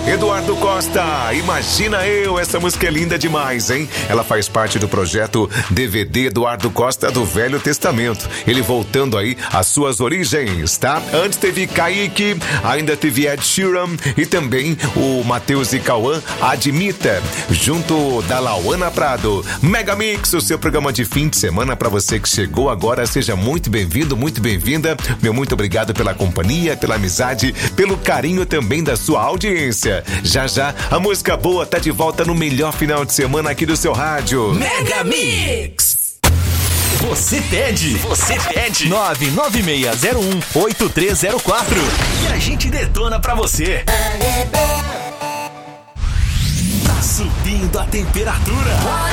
Eduardo Costa, Imagina Eu, essa música é linda demais, hein? Ela faz parte do projeto DVD Eduardo Costa do Velho Testamento. Ele voltando aí às suas origens, tá? Antes teve Kaique, ainda teve Ed Sheeran e também o Matheus e Cauã, Admita, junto da Lauana Prado. Mega Mix, o seu programa de fim de semana para você que chegou agora. Seja muito bem-vindo, muito bem-vinda. Meu muito obrigado pela companhia, pela amizade, pelo carinho também da sua audiência. Já já, a música boa tá de volta no melhor final de semana aqui do seu rádio. Mega Mix! Você pede 996018304 e a gente detona pra você. Tá subindo a temperatura.